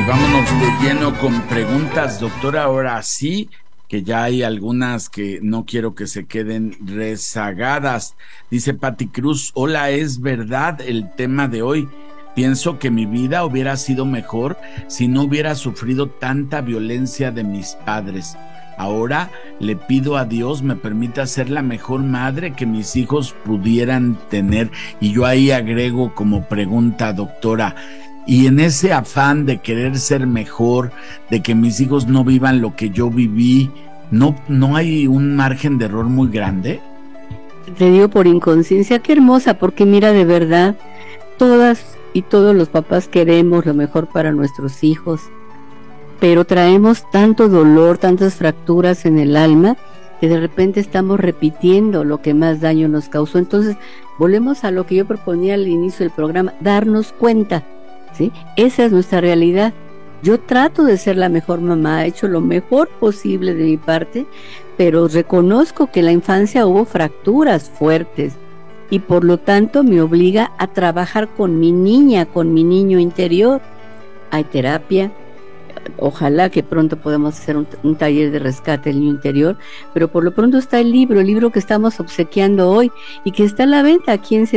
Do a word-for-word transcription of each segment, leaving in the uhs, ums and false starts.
vámonos de lleno con preguntas, doctora. Ahora sí, que ya hay algunas que no quiero que se queden rezagadas. Dice Pati Cruz: hola, ¿es verdad el tema de hoy? Pienso que mi vida hubiera sido mejor si no hubiera sufrido tanta violencia de mis padres. Ahora le pido a Dios me permita ser la mejor madre que mis hijos pudieran tener. Y yo ahí agrego como pregunta, doctora, y en ese afán de querer ser mejor, de que mis hijos no vivan lo que yo viví, ¿no, no hay un margen de error muy grande? Te digo por inconsciencia, qué hermosa, porque mira, de verdad, todas y todos los papás queremos lo mejor para nuestros hijos, pero traemos tanto dolor, tantas fracturas en el alma, que de repente estamos repitiendo lo que más daño nos causó. Entonces, volvemos a lo que yo proponía al inicio del programa, darnos cuenta, ¿sí? Esa es nuestra realidad. Yo trato de ser la mejor mamá, he hecho lo mejor posible de mi parte, pero reconozco que en la infancia hubo fracturas fuertes, y por lo tanto me obliga a trabajar con mi niña, con mi niño interior. Hay terapia, ojalá que pronto podamos hacer un, un taller de rescate del niño interior, pero por lo pronto está el libro, el libro que estamos obsequiando hoy y que está a la venta aquí en,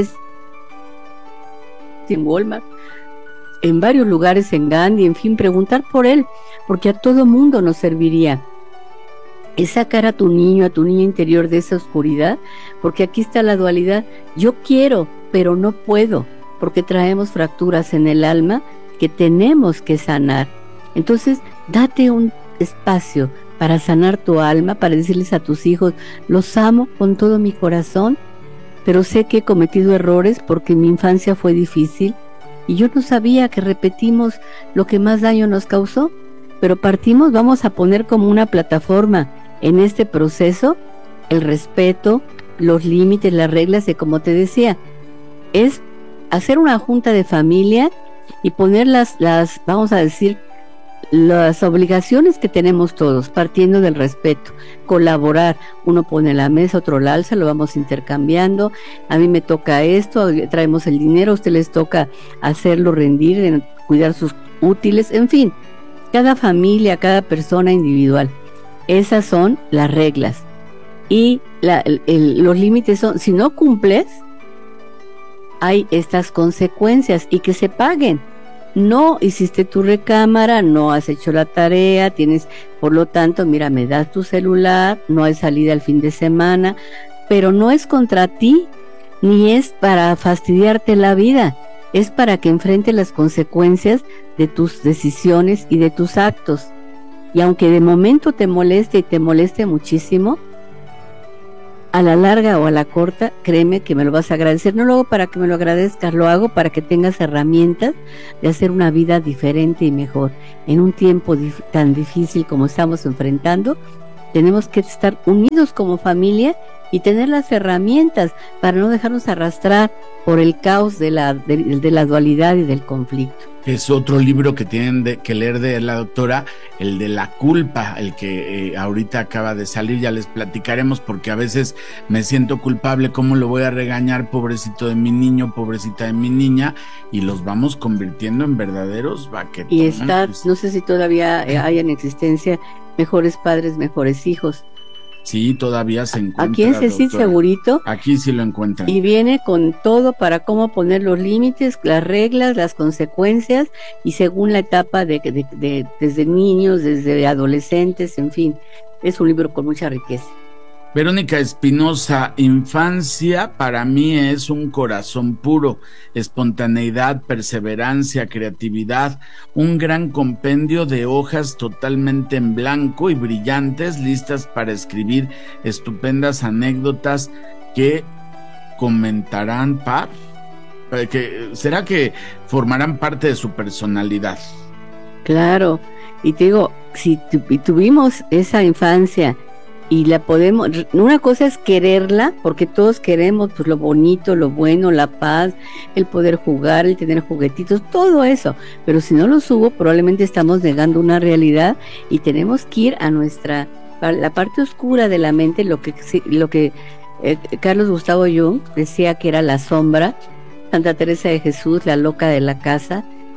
en Walmart, en varios lugares, en Gandhi, en fin, preguntar por él, porque a todo mundo nos serviría. Es sacar a tu niño, a tu niña interior de esa oscuridad, porque aquí está la dualidad. Yo quiero, pero no puedo, porque traemos fracturas en el alma que tenemos que sanar. Entonces, date un espacio para sanar tu alma, para decirles a tus hijos, los amo con todo mi corazón, pero sé que he cometido errores porque mi infancia fue difícil y yo no sabía que repetimos lo que más daño nos causó, pero partimos, vamos a poner como una plataforma en este proceso el respeto, los límites, las reglas de, como te decía, es hacer una junta de familia y poner las, las, vamos a decir, las obligaciones que tenemos todos, partiendo del respeto, colaborar, uno pone la mesa, otro la alza, lo vamos intercambiando, a mí me toca esto, traemos el dinero, a usted les toca hacerlo rendir, cuidar sus útiles, en fin, cada familia, cada persona individual. Esas son las reglas y la, el, el, los límites son, si no cumples, hay estas consecuencias y que se paguen. No hiciste tu recámara, no has hecho la tarea, tienes, por lo tanto, mira, me das tu celular, no hay salida el fin de semana, pero no es contra ti, ni es para fastidiarte la vida, es para que enfrentes las consecuencias de tus decisiones y de tus actos. Y aunque de momento te moleste y te moleste muchísimo, a la larga o a la corta, créeme que me lo vas a agradecer. No lo hago para que me lo agradezcas, lo hago para que tengas herramientas de hacer una vida diferente y mejor. En un tiempo dif- tan difícil como estamos enfrentando, tenemos que estar unidos como familia y tener las herramientas para no dejarnos arrastrar por el caos de la, de, de la dualidad y del conflicto. Es otro libro que tienen de, que leer de la doctora, el de la culpa, el que eh, ahorita acaba de salir, ya les platicaremos, porque a veces me siento culpable, ¿cómo lo voy a regañar? Pobrecito de mi niño, pobrecita de mi niña, y los vamos convirtiendo en verdaderos baquetones. Y está, no sé si todavía hay en existencia Mejores Padres, Mejores Hijos. Sí, todavía se encuentra. Aquí en Cecil Segurito. Aquí sí lo encuentran. Y viene con todo para cómo poner los límites, las reglas, las consecuencias, y según la etapa de, de, de desde niños, desde adolescentes, en fin, es un libro con mucha riqueza. Verónica Espinosa, infancia para mí es un corazón puro, espontaneidad, perseverancia, creatividad, un gran compendio de hojas totalmente en blanco y brillantes, listas para escribir estupendas anécdotas que comentarán par, que, ¿será que formarán parte de su personalidad? Claro, y te digo, si tu, y tuvimos esa infancia y la podemos, una cosa es quererla, porque todos queremos pues lo bonito, lo bueno, la paz, el poder jugar, el tener juguetitos, todo eso, pero si no los hubo, probablemente estamos negando una realidad y tenemos que ir a nuestra, a la parte oscura de la mente, lo que, lo que eh, Carlos Gustavo Jung decía que era la sombra, Santa Teresa de Jesús, la loca de la casa,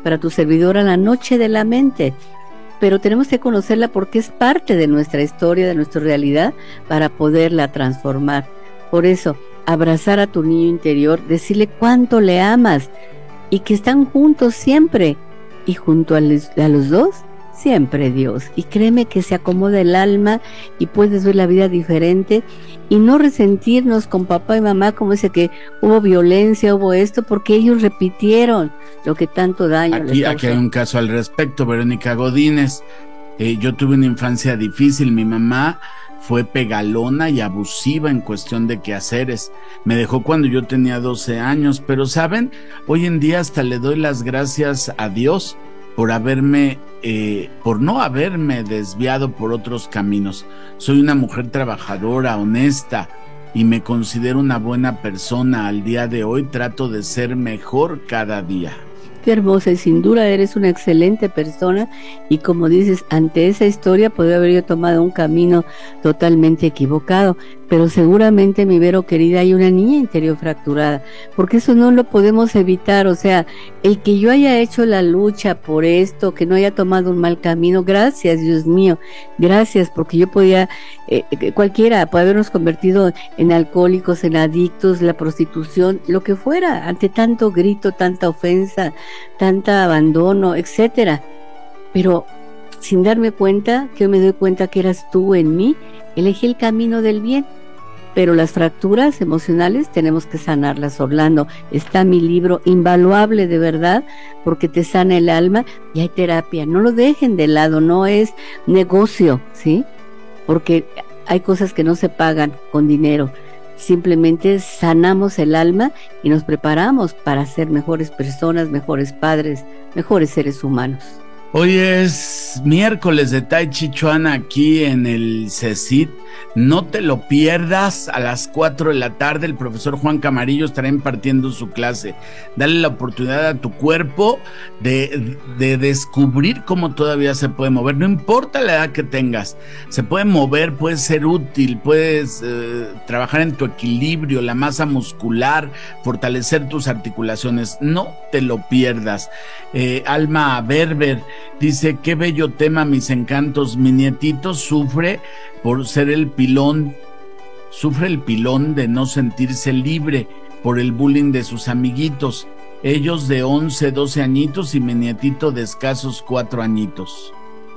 para tu servidora la noche de la mente, pero tenemos que conocerla porque es parte de nuestra historia, de nuestra realidad, para poderla transformar. Por eso, abrazar a tu niño interior, decirle cuánto le amas y que están juntos siempre, y junto a, les, a los dos, siempre Dios. Y créeme que se acomoda el alma y puedes ver la vida diferente y no resentirnos con papá y mamá como dice que hubo violencia, hubo esto, porque ellos repitieron lo que tanto daño aquí, les causó. Aquí hay un caso al respecto, Verónica Godínez. Eh, yo tuve una infancia difícil, mi mamá fue pegalona y abusiva en cuestión de quehaceres. Me dejó cuando yo tenía doce años, pero ¿saben? Hoy en día hasta le doy las gracias a Dios por haberme, eh, por no haberme desviado por otros caminos. Soy una mujer trabajadora, honesta, y me considero una buena persona. Al día de hoy trato de ser mejor cada día. Qué hermosa, y sin duda eres una excelente persona, y como dices, ante esa historia podría haber yo tomado un camino totalmente equivocado, pero seguramente, mi Vero querida, hay una niña interior fracturada, porque eso no lo podemos evitar. O sea, el que yo haya hecho la lucha por esto, que no haya tomado un mal camino, gracias, Dios mío, gracias, porque yo podía, eh, cualquiera puede habernos convertido en alcohólicos, en adictos, la prostitución, lo que fuera, ante tanto grito, tanta ofensa, tanta abandono, etcétera. Pero sin darme cuenta, que yo me doy cuenta que eras tú en mí, elegí el camino del bien. Pero las fracturas emocionales tenemos que sanarlas, Orlando. Está mi libro invaluable, de verdad, porque te sana el alma y hay terapia. No lo dejen de lado, no es negocio, ¿sí? Porque hay cosas que no se pagan con dinero. Simplemente sanamos el alma y nos preparamos para ser mejores personas, mejores padres, mejores seres humanos. Hoy es miércoles de Tai Chi Chuan aquí en el CECIT. No te lo pierdas, a las cuatro de la tarde el profesor Juan Camarillo estará impartiendo su clase. Dale la oportunidad a tu cuerpo de, de descubrir cómo todavía se puede mover. No importa la edad que tengas, se puede mover, puedes ser útil, puedes eh, trabajar en tu equilibrio, la masa muscular, fortalecer tus articulaciones. No te lo pierdas. Eh, Alma Berber dice: qué bello tema, mis encantos. Mi nietito sufre por ser el pilón, sufre el pilón de no sentirse libre por el bullying de sus amiguitos, ellos de once, doce añitos y mi nietito de escasos cuatro añitos.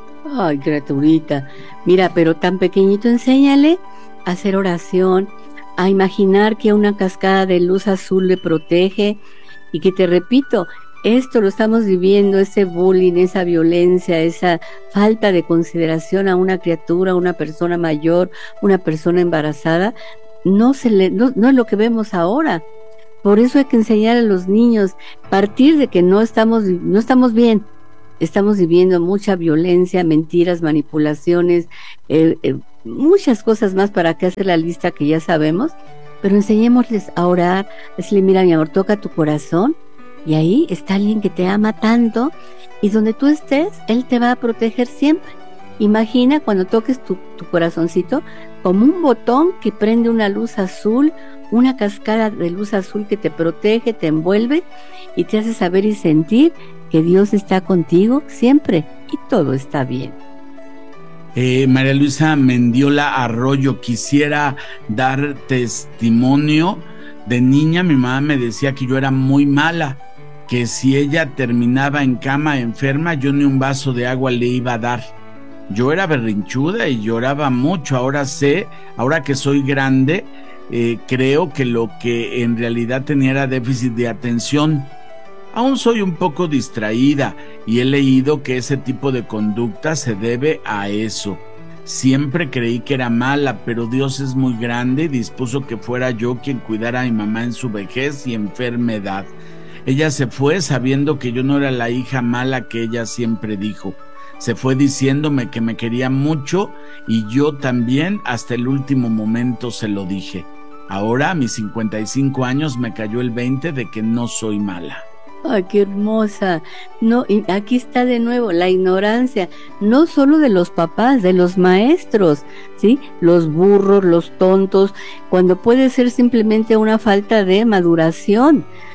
Ay, criaturita, mira, pero tan pequeñito, enséñale a hacer oración, a imaginar que una cascada de luz azul le protege y que, te repito, esto lo estamos viviendo, ese bullying, esa violencia, esa falta de consideración a una criatura, a una persona mayor, una persona embarazada, no, se le, no, no es lo que vemos ahora. Por eso hay que enseñar a los niños, partir de que no estamos, no estamos bien, estamos viviendo mucha violencia, mentiras, manipulaciones, eh, eh, muchas cosas más, para qué hacer la lista que ya sabemos, pero enseñémosles a orar, decirle: mira, mi amor, toca tu corazón, y ahí está alguien que te ama tanto, y donde tú estés, él te va a proteger siempre. Imagina cuando toques tu, tu corazoncito como un botón que prende una luz azul, una cascada de luz azul que te protege, te envuelve y te hace saber y sentir que Dios está contigo siempre y todo está bien. Eh, María Luisa Mendiola Arroyo: quisiera dar testimonio. De niña mi mamá me decía que yo era muy mala, que si ella terminaba en cama enferma, yo ni un vaso de agua le iba a dar. Yo era berrinchuda y lloraba mucho. Ahora sé, ahora que soy grande, eh, creo que lo que en realidad tenía era déficit de atención. Aún soy un poco distraída y he leído que ese tipo de conducta se debe a eso. Siempre creí que era mala, pero Dios es muy grande y dispuso que fuera yo quien cuidara a mi mamá en su vejez y enfermedad. Ella se fue sabiendo que yo no era la hija mala que ella siempre dijo. Se fue diciéndome que me quería mucho y yo también hasta el último momento se lo dije. Ahora, a mis cincuenta y cinco años, me cayó el veinte de que no soy mala. Ay, qué hermosa. No, y aquí está de nuevo la ignorancia, no solo de los papás, de los maestros, ¿sí? Los burros, los tontos, cuando puede ser simplemente una falta de maduración.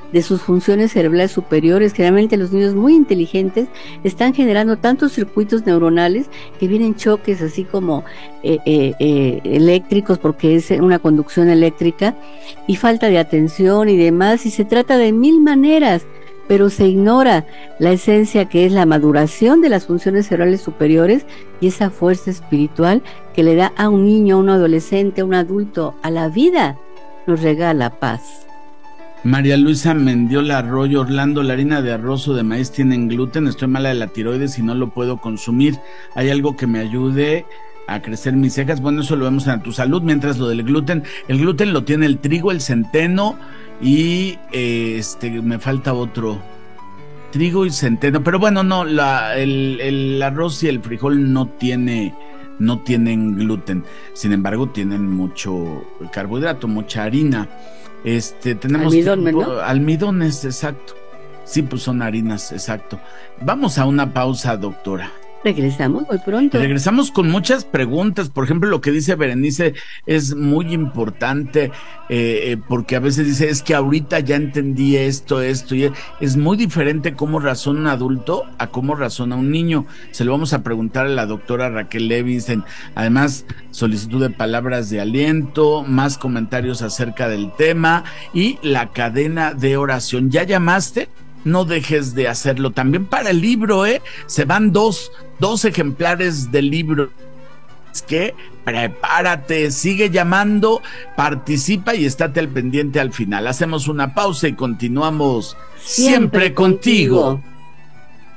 de sus funciones cerebrales superiores. Generalmente los niños muy inteligentes están generando tantos circuitos neuronales que vienen choques así como eh, eh, eh, eléctricos, porque es una conducción eléctrica, y falta de atención y demás, y se trata de mil maneras, pero se ignora la esencia, que es la maduración de las funciones cerebrales superiores y esa fuerza espiritual que le da a un niño, a un adolescente, a un adulto, a la vida, nos regala paz. María Luisa Mendiola Arroyo, Orlando, la harina de arroz o de maíz tienen gluten, estoy mala de la tiroides y no lo puedo consumir, ¿hay algo que me ayude a crecer mis cejas? Bueno, eso lo vemos en Tu Salud. Mientras lo del gluten, el gluten lo tiene el trigo, el centeno y eh, este me falta otro, trigo y centeno, pero bueno, no, la, el, el arroz y el frijol no tiene, no tienen gluten, sin embargo tienen mucho carbohidrato, mucha harina. Este, tenemos Almidón, tiempo, ¿no? almidones, exacto. Sí, pues son harinas, exacto. Vamos a una pausa, doctora. Regresamos muy pronto. Regresamos con muchas preguntas. Por ejemplo, lo que dice Berenice es muy importante, eh, porque a veces dice, es que ahorita ya entendí esto, esto, y es muy diferente cómo razona un adulto a cómo razona un niño. Se lo vamos a preguntar a la doctora Raquel Levinstein. Además, solicitud de palabras de aliento, más comentarios acerca del tema y la cadena de oración. ¿Ya llamaste? No dejes de hacerlo. También para el libro, ¿eh? Se van dos, dos ejemplares del libro. Es que prepárate, sigue llamando, participa y estate al pendiente al final. Hacemos una pausa y continuamos siempre, siempre contigo. contigo.